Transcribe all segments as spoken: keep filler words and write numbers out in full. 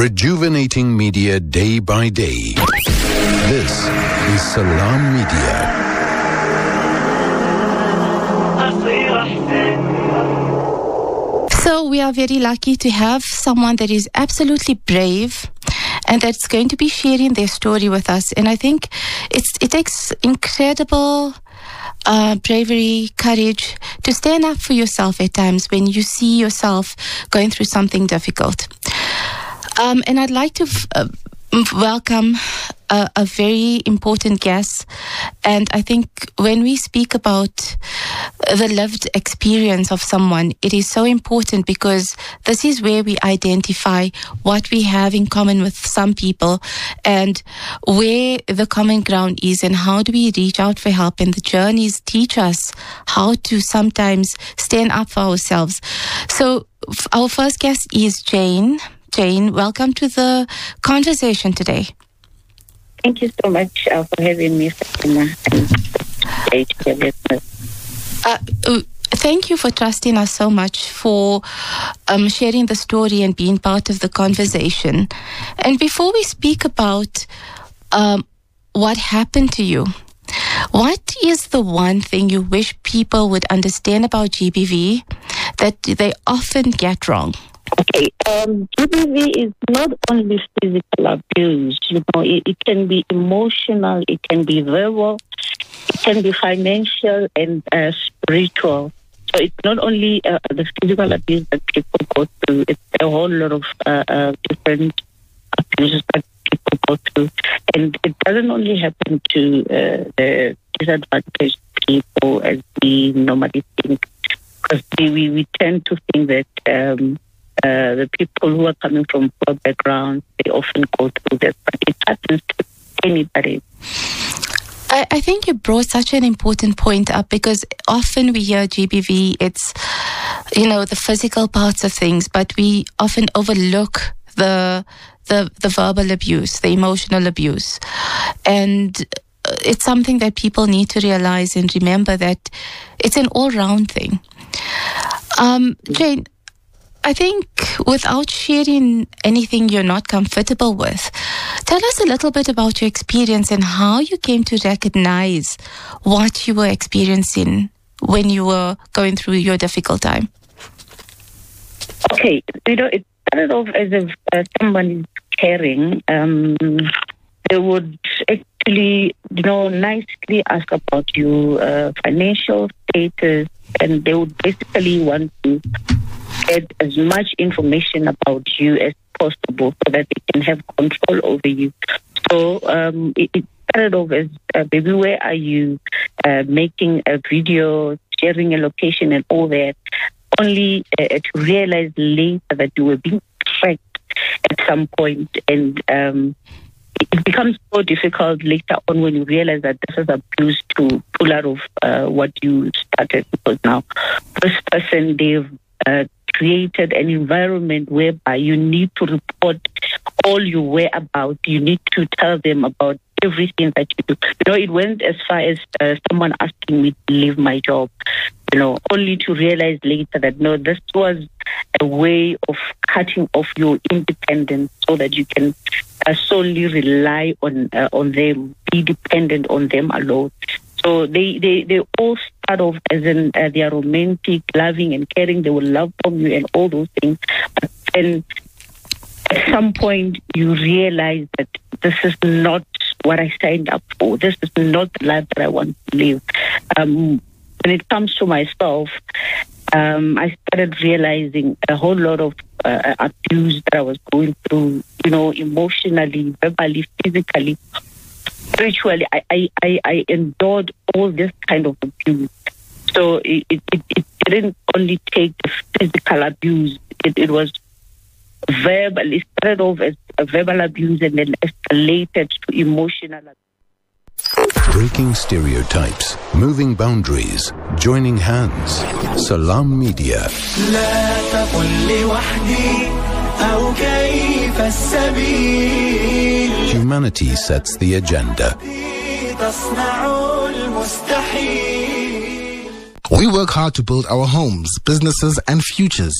Rejuvenating media day by day. This is Salam Media. So we are very lucky to have someone that is absolutely brave and that's going to be sharing their story with us. And I think it's it takes incredible uh, bravery, courage to stand up for yourself at times when you see yourself going through something difficult. Um, and I'd like to f- uh, welcome a, a very important guest. And I think when we speak about the lived experience of someone, it is so important because this is where we identify what we have in common with some people and where the common ground is and how do we reach out for help. And the journeys teach us how to sometimes stand up for ourselves. So f- our first guest is Jane. Jane, welcome to the conversation today. Thank you so much uh, for having me, Sakina. Uh, uh, thank you for trusting us so much, for um, sharing the story and being part of the conversation. And before we speak about um, what happened to you, what is the one thing you wish people would understand about G B V that they often get wrong? Okay, um, G B V is not only physical abuse. You know, it, it can be emotional, it can be verbal, it can be financial and uh, spiritual. So it's not only uh, the physical abuse that people go through; it's a whole lot of uh, uh, different abuses that people go through, and it doesn't only happen to uh, the disadvantaged people as we normally think, because we, we we tend to think that. Um, Uh, the people who are coming from poor backgrounds, they often go through this, but it happens to anybody. I, I think you brought such an important point up because often we hear G B V, it's, you know, the physical parts of things, but we often overlook the the, the verbal abuse, the emotional abuse. And it's something that people need to realize and remember that it's an all-round thing. Um, Jane, I think without sharing anything you're not comfortable with, tell us a little bit about your experience and how you came to recognize what you were experiencing when you were going through your difficult time. Okay, you know, it started off as if uh, someone is caring. Um, they would actually, you know, nicely ask about your uh, financial status, and they would basically want to get as much information about you as possible so that they can have control over you. So um, it, it started off as, uh, baby, where are you? Uh, making a video, sharing a location and all that, only uh, to realize later that you were being tracked at some point. And um, it becomes so difficult later on when you realize that this is abuse to pull out of uh, what you started. Because now this person, they've uh, created an environment whereby you need to report all your whereabouts. You need to tell them about everything that you do. You know, it went as far as uh, someone asking me to leave my job, you know, only to realize later that, no, this was a way of cutting off your independence so that you can uh, solely rely on uh, on them, be dependent on them alone. So they, they, they all start off as in uh, they are romantic, loving and caring. They will love from you and all those things. But then at some point you realize that this is not what I signed up for. This is not the life that I want to live. Um, when it comes to myself, um, I started realizing a whole lot of uh, abuse that I was going through, you know, emotionally, verbally, physically. Spiritually, I, I, I, I endured all this kind of abuse. So it, it, it didn't only take the physical abuse, it, it was verbal. It started off as a verbal abuse and then escalated to emotional abuse. Breaking stereotypes, moving boundaries, joining hands. Salam Media. Humanity sets the agenda. We work hard to build our homes, businesses and futures,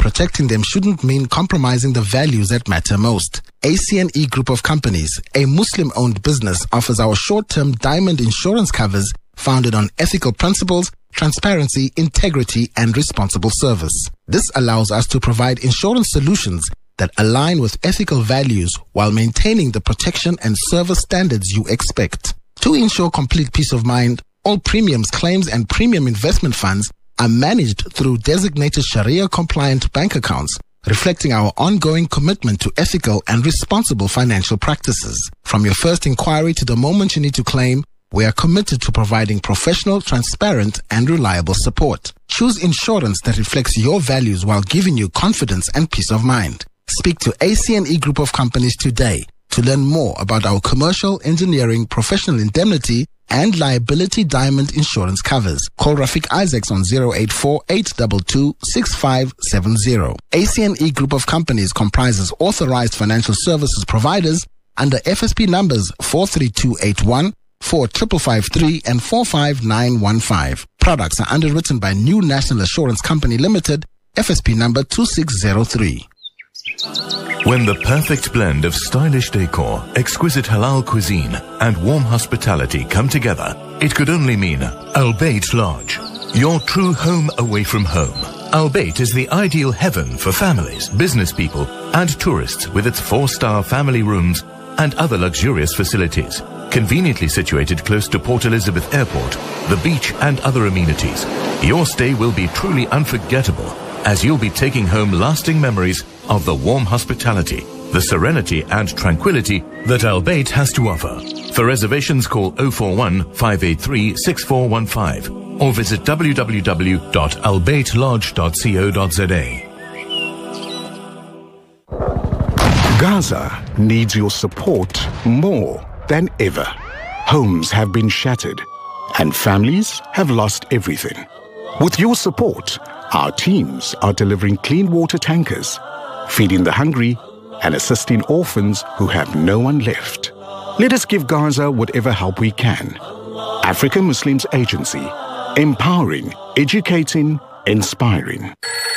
protecting them shouldn't mean compromising the values that matter most. A C N E Group of Companies, a Muslim-owned business, offers our short-term diamond insurance covers founded on ethical principles, transparency, integrity, and responsible service. This allows us to provide insurance solutions that align with ethical values while maintaining the protection and service standards you expect. To ensure complete peace of mind, all premiums, claims, and premium investment funds are managed through designated Sharia-compliant bank accounts, reflecting our ongoing commitment to ethical and responsible financial practices. From your first inquiry to the moment you need to claim, we are committed to providing professional, transparent, and reliable support. Choose insurance that reflects your values while giving you confidence and peace of mind. Speak to A C N E Group of Companies today to learn more about our commercial, engineering, professional indemnity, and liability diamond insurance covers. Call Rafiq Isaacs on zero eight four, eight two two, six five seven zero. A C N E Group of Companies comprises authorized financial services providers under F S P numbers four three two eight one, four five five three, and four five nine one five. Products are underwritten by New National Assurance Company Limited, F S P number two six zero three. When the perfect blend of stylish decor, exquisite halal cuisine, and warm hospitality come together, it could only mean Al Bayt Lodge, your true home away from home. Al Bayt is the ideal heaven for families, business people, and tourists with its four-star family rooms and other luxurious facilities. Conveniently situated close to Port Elizabeth Airport, the beach, and other amenities, your stay will be truly unforgettable, as you'll be taking home lasting memories of the warm hospitality, the serenity and tranquility that Al Bayt has to offer. For reservations, call zero four one, five eight three, six four one five or visit w w w dot al bayt lodge dot co dot z a. Gaza needs your support more than ever. Homes have been shattered and families have lost everything. With your support, our teams are delivering clean water tankers, feeding the hungry, and assisting orphans who have no one left. Let us give Gaza whatever help we can. African Muslims Agency, empowering, educating, inspiring.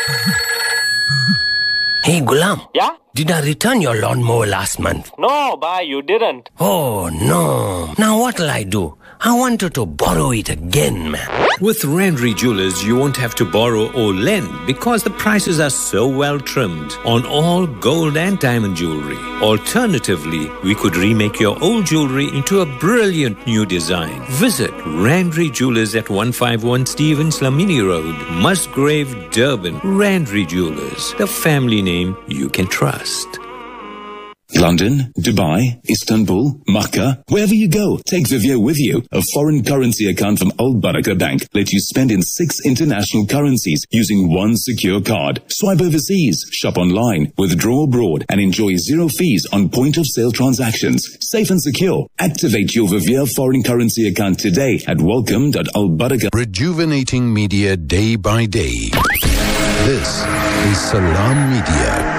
Hey, Gulam. Yeah? Did I return your lawnmower last month? No, Ba, you didn't. Oh, no. Now what'll I do? I wanted to borrow it again, man. With Randry Jewelers, you won't have to borrow or lend because the prices are so well trimmed on all gold and diamond jewelry. Alternatively, we could remake your old jewelry into a brilliant new design. Visit Randry Jewelers at one fifty-one Stevens Lamini Road, Musgrave, Durban. Randry Jewelers, the family name you can trust. London, Dubai, Istanbul, Makkah, wherever you go, take Vivio with you. A foreign currency account from Al Barakah Bank lets you spend in six international currencies using one secure card. Swipe overseas, shop online, withdraw abroad, and enjoy zero fees on point-of-sale transactions. Safe and secure. Activate your Vivio foreign currency account today at welcome dot al barakah. Rejuvenating media day by day. This is Salam Media.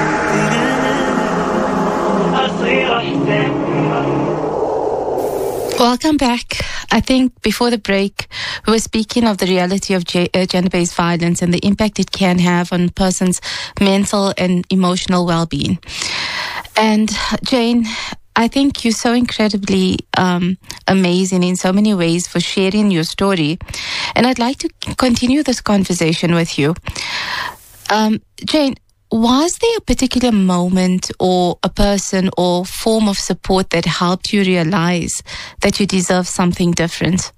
Welcome back. I think before the break, we were speaking of the reality of ge- uh, gender-based violence and the impact it can have on a person's mental and emotional well-being. And Jane, I think you're so incredibly um, amazing in so many ways for sharing your story. And I'd like to continue this conversation with you. Um, Jane, was there a particular moment or a person or form of support that helped you realize that you deserve something different?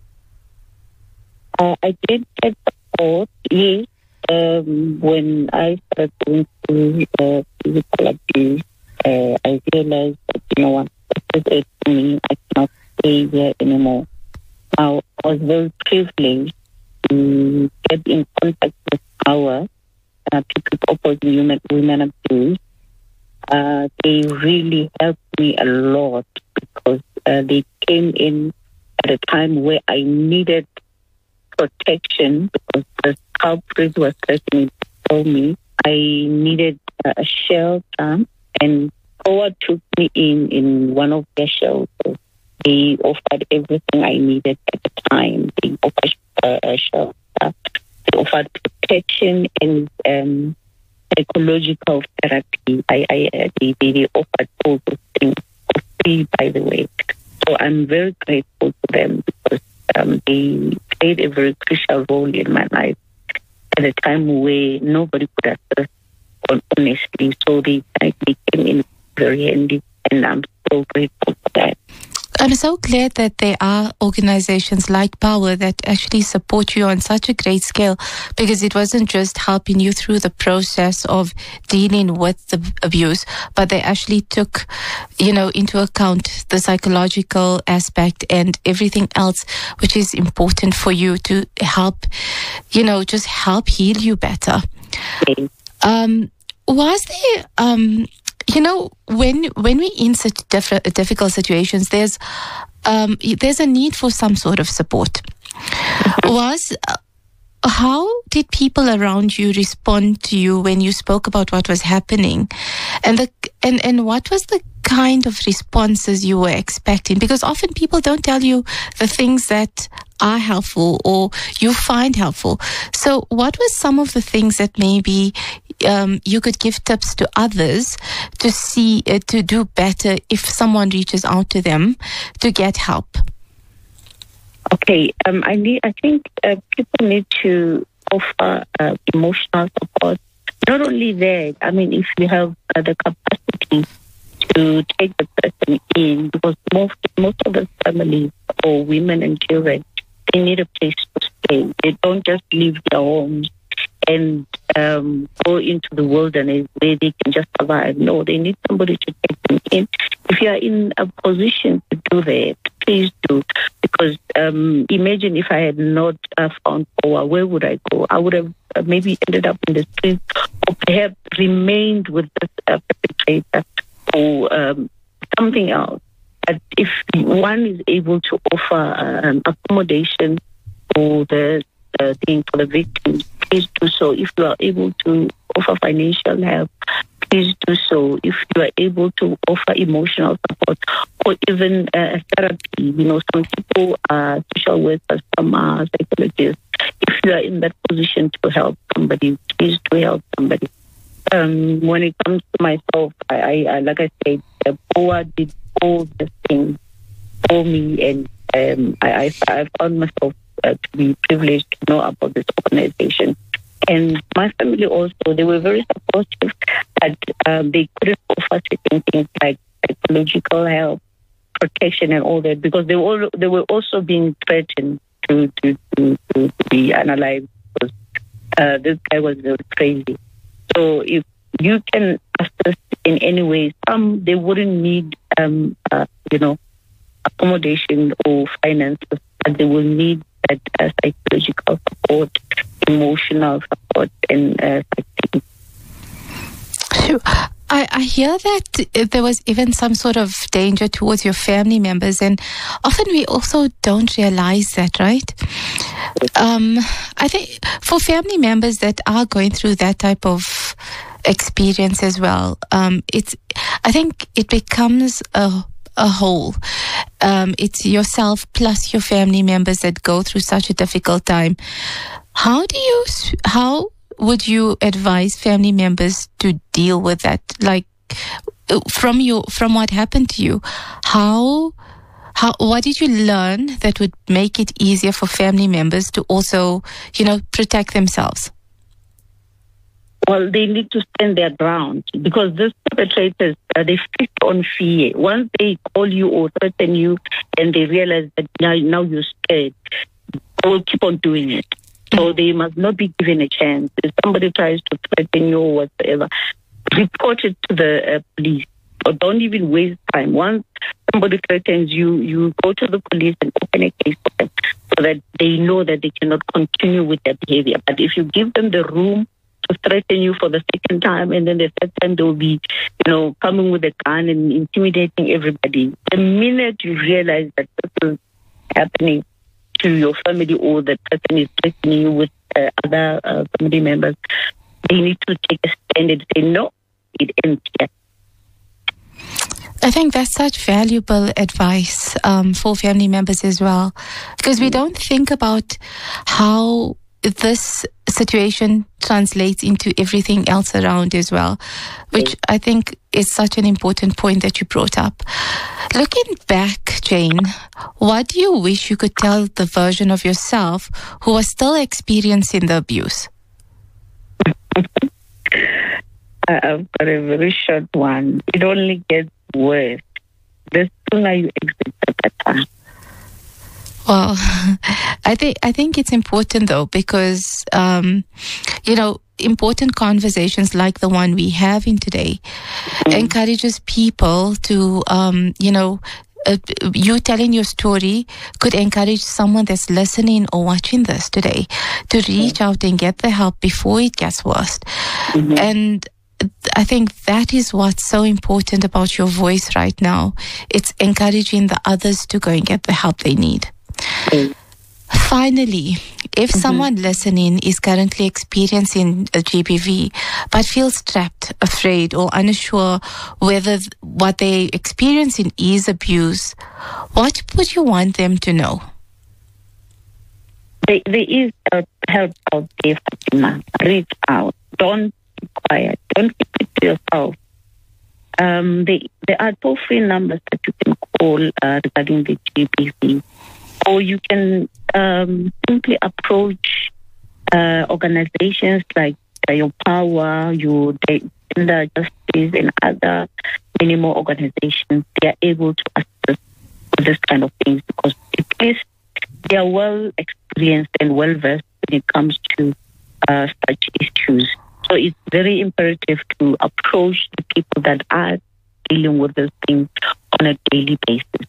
Uh, I did get support, yes, um, when I started going through uh, physical abuse. Uh, I realized that, you know what, this is it for me. I cannot stay here anymore. Now, I was very privileged to get in contact with our Uh, people opposing human, women abuse. Uh, they really helped me a lot because uh, they came in at a time where I needed protection because the culprits were threatening to kill me. I needed uh, a shelter, and Howard took me in in one of their shelters. They offered everything I needed at the time. They offered uh, a shelter. They offered protection and um, psychological therapy. I, I they, they offered all those things for free, by the way. So I'm very grateful to them because um, they played a very crucial role in my life at a time where nobody could assist honestly. So they, they came in very handy, and I'm so grateful for that. I'm so glad that there are organizations like Power that actually support you on such a great scale, because it wasn't just helping you through the process of dealing with the abuse, but they actually took, you know, into account the psychological aspect and everything else, which is important for you to help, you know, just help heal you better. Okay. Um, was there, um, you know, when when we're in such diff- difficult situations, there's um, there's a need for some sort of support. Was uh, how did people around you respond to you when you spoke about what was happening, and the and and what was the kind of responses you were expecting? Because often people don't tell you the things that are helpful or you find helpful. So what were some of the things that maybe um, you could give tips to others to see, uh, to do better if someone reaches out to them to get help? Okay, um, I need. I think uh, people need to offer uh, emotional support. Not only that, I mean, if you have uh, the capacity to take the person in, because most most of the families or women and children, they need a place to stay. They don't just leave their homes and um, go into the wilderness where they can just survive. No, they need somebody to take them in. If you are in a position to do that, please do. Because um, imagine if I had not uh, found Power, where would I go? I would have uh, maybe ended up in the streets, or perhaps remained with this uh, perpetrator or um, something else. But if one is able to offer um, accommodation for the uh, thing for the victims, please do so. If you are able to offer financial help, please do so. If you are able to offer emotional support or even uh, therapy, you know, some people are social workers, some are psychologists. If you are in that position to help somebody, please do help somebody. Um, when it comes to myself, I, I like I said, uh, Power did all the things for me, and um, I, I, I found myself uh, to be privileged to know about this organization. And my family also, they were very supportive, but um, they couldn't offer certain things like psychological help, protection, and all that, because they were they were also being threatened to to to, to, to be unalived, because uh, this guy was very crazy. So if you can assist in any way, some they wouldn't need um, uh, you know accommodation or finances, but they will need that uh, psychological support, emotional support, and uh, Sure. I, I hear that there was even some sort of danger towards your family members, and often we also don't realize that, right? Um, I think for family members that are going through that type of experience as well, um, it's. I think it becomes a a whole. Um, it's yourself plus your family members that go through such a difficult time. How do you? How would you advise family members to deal with that? Like from your from what happened to you, how how what did you learn that would make it easier for family members to also, you know, protect themselves? Well, they need to stand their ground, because these perpetrators, uh, they feed on fear. Once they call you or threaten you and they realize that now, now you're scared, they will keep on doing it. So they must not be given a chance. If somebody tries to threaten you or whatever, report it to the uh, police, or don't even waste time. Once somebody threatens you, you go to the police and open a case for them, so that they know that they cannot continue with their behavior. But if you give them the room to threaten you for the second time, and then the third time they will be, you know, coming with a gun and intimidating everybody, the minute you realize that this is happening to your family, or the person is threatening you with uh, other uh, family members, they need to take a stand and say, no, it ends here. I think that's such valuable advice um, for family members as well, because we don't think about how this situation translates into everything else around as well, which I think is such an important point that you brought up. Looking back, Jane, what do you wish you could tell the version of yourself who was still experiencing the abuse? I've got a very short one. It only gets worse. The sooner you exit, the better. Well, I think I think it's important though, because um, you know, important conversations like the one we have in today mm. encourages people to um, you know. Uh, you telling your story could encourage someone that's listening or watching this today to reach mm. out and get the help before it gets worse. Mm-hmm. And I think that is what's so important about your voice right now. It's encouraging the others to go and get the help they need. Mm. Finally, if mm-hmm. someone listening is currently experiencing a G B V but feels trapped, afraid, or unsure whether what they're experiencing is abuse, what would you want them to know? There, there is a help out there, Fatima. Reach out. Don't be quiet. Don't keep it to yourself. Um, they, there are toll-free numbers that you can call uh, regarding the G B V. Or you can um, simply approach uh, organizations like uh, Your Power, Your Gender Justice, and other many more organizations. They are able to assist with this kind of things because at least they are well experienced and well versed when it comes to uh, such issues. So it's very imperative to approach the people that are dealing with these things on a daily basis.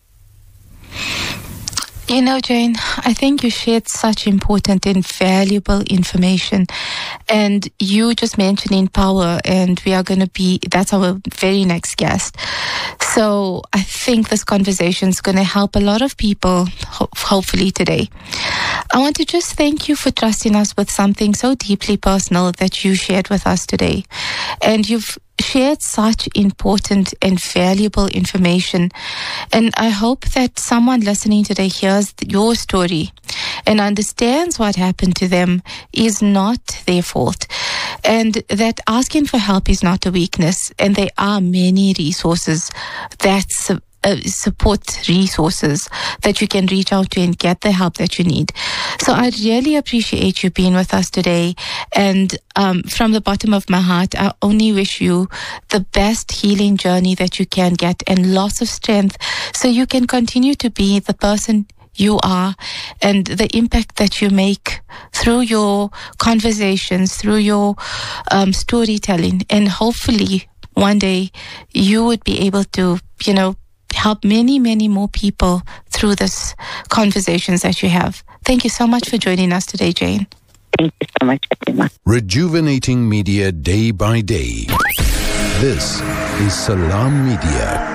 You know, Jane, I think you shared such important and valuable information. And you just mentioning Power, and we are going to be, that's our very next guest. So I think this conversation is going to help a lot of people, ho- hopefully today. I want to just thank you for trusting us with something so deeply personal that you shared with us today. And you've shared such important and valuable information. And I hope that someone listening today hears your story and understands what happened to them is not their fault. And that asking for help is not a weakness. And there are many resources that su- uh, support resources that you can reach out to and get the help that you need. So I really appreciate you being with us today. And um, from the bottom of my heart, I only wish you the best healing journey that you can get and lots of strength so you can continue to be the person you are and the impact that you make through your conversations, through your um, storytelling. And hopefully one day you would be able to, you know, help many, many more people through this conversations that you have. Thank you so much for joining us today, Jane. Thank you so much, Fatima. Rejuvenating media day by day. This is Salam Media.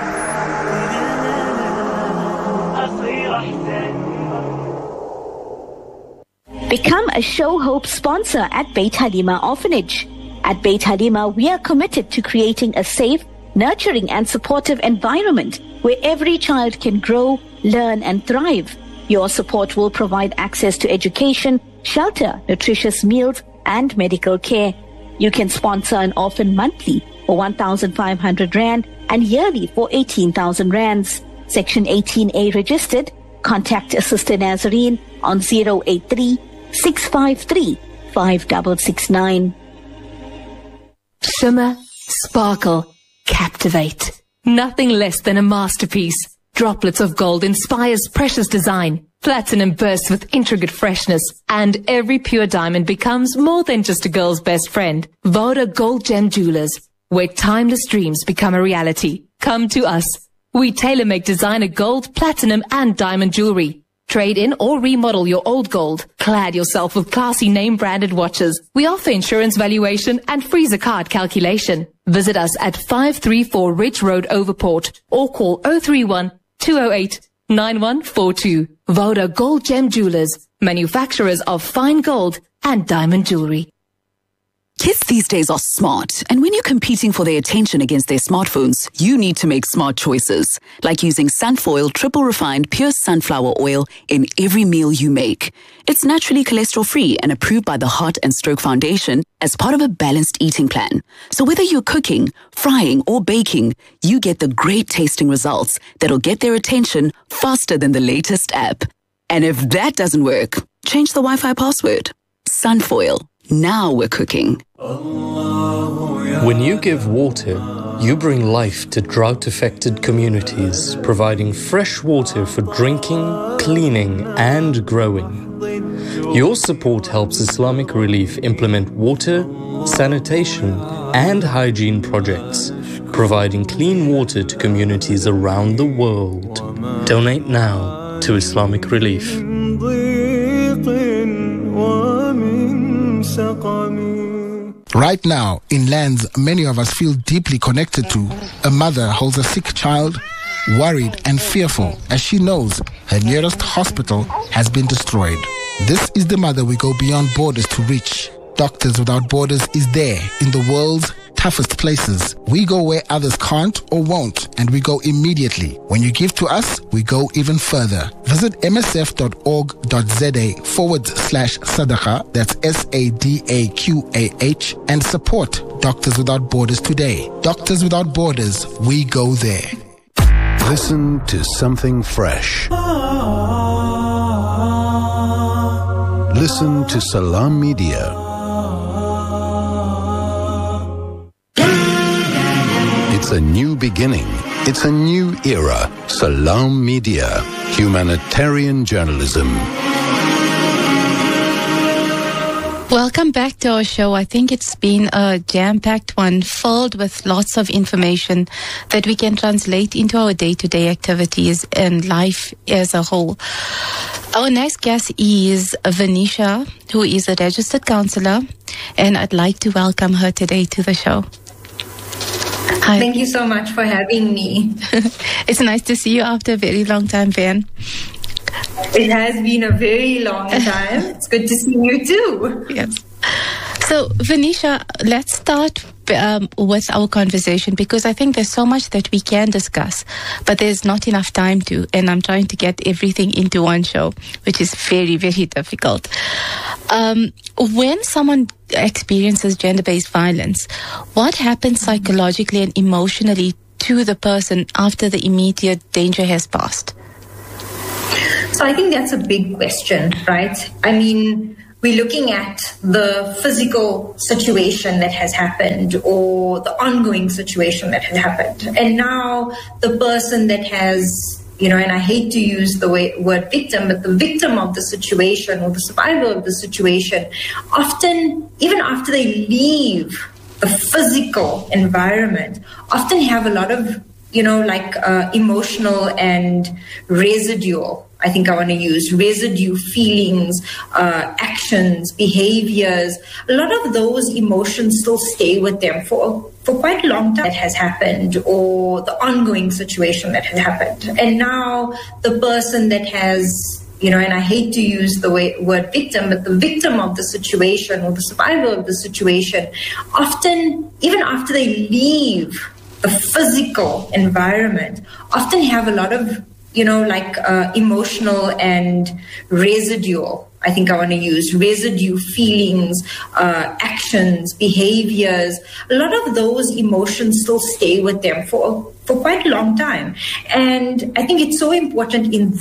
Become a Show Hope sponsor at Beit Halima Orphanage. At Beit Halima, we are committed to creating a safe, nurturing and supportive environment where every child can grow, learn and thrive. Your support will provide access to education, shelter, nutritious meals and medical care. You can sponsor an orphan monthly for one thousand five hundred rand and yearly for eighteen thousand rands. Section eighteen A registered. Contact Sister Nazarene on zero eight three, six five three, five six six nine. Shimmer, sparkle, captivate. Nothing less than a masterpiece. Droplets of gold inspires precious design. Platinum bursts with intricate freshness. And every pure diamond becomes more than just a girl's best friend. Voda Gold Gem Jewelers, where timeless dreams become a reality. Come to us. We tailor-make designer gold, platinum and diamond jewelry. Trade in or remodel your old gold. Clad yourself with classy name-branded watches. We offer insurance valuation and freezer card calculation. Visit us at five three four Ridge Road, Overport, or call zero three one, two zero eight, nine one four two. Voda Gold Gem Jewelers, manufacturers of fine gold and diamond jewelry. Kids these days are smart, and when you're competing for their attention against their smartphones, you need to make smart choices, like using Sunfoil triple refined pure sunflower oil in every meal you make. It's naturally cholesterol-free and approved by the Heart and Stroke Foundation as part of a balanced eating plan. So whether you're cooking, frying, or baking, you get the great tasting results that'll get their attention faster than the latest app. And if that doesn't work, change the Wi-Fi password. Sunfoil. Now we're cooking. When you give water, you bring life to drought-affected communities, providing fresh water for drinking, cleaning, and growing. Your support helps Islamic Relief implement water, sanitation, and hygiene projects, providing clean water to communities around the world. Donate now to Islamic Relief. Right now, in lands many of us feel deeply connected to, a mother holds a sick child, worried and fearful as she knows her nearest hospital has been destroyed. This is the mother we go beyond borders to reach. Doctors Without Borders is there in the world's toughest places. We go where others can't or won't, and we go immediately. When you give to us, we go even further. Visit msf.org.za forward slash sadaqah, that's S A D A Q A H, and support Doctors Without Borders today. Doctors Without Borders, we go there. Listen to something fresh. Listen to Salam Media. It's a new beginning. It's a new era. Salam Media. Humanitarian journalism. Welcome back to our show. I think it's been a jam-packed one, filled with lots of information that we can translate into our day-to-day activities and life as a whole. Our next guest is Venetia, who is a registered counselor, and I'd like to welcome her today to the show. Hi. Thank you so much for having me. It's nice to see you after a very long time, Van. It has been a very long time. It's good to see you too. Yes. So, Venetia, let's start um, with our conversation, because I think there's so much that we can discuss, but there's not enough time to, and I'm trying to get everything into one show, which is very, very difficult. Um, when someone experiences gender-based violence, what happens psychologically and emotionally to the person after the immediate danger has passed? So I think that's a big question, right? I mean, we're looking at the physical situation that has happened or the ongoing situation that has happened. And now the person that has, you know, and I hate to use the way, word victim, but the victim of the situation or the survivor of the situation, often, even after they leave the physical environment, often have a lot of, you know, like uh, emotional and residual, I think I want to use, residue feelings, uh, actions, behaviors. A lot of those emotions still stay with them for, for quite a long time that has happened, or the ongoing situation that has happened. And now the person that has, you know, and I hate to use the way, word victim, but the victim of the situation or the survivor of the situation, often, even after they leave the physical environment, often have a lot of, you know, like uh, emotional and residual, I think I want to use, residue feelings, uh, actions, behaviors. A lot of those emotions still stay with them for, for quite a long time. And I think it's so important in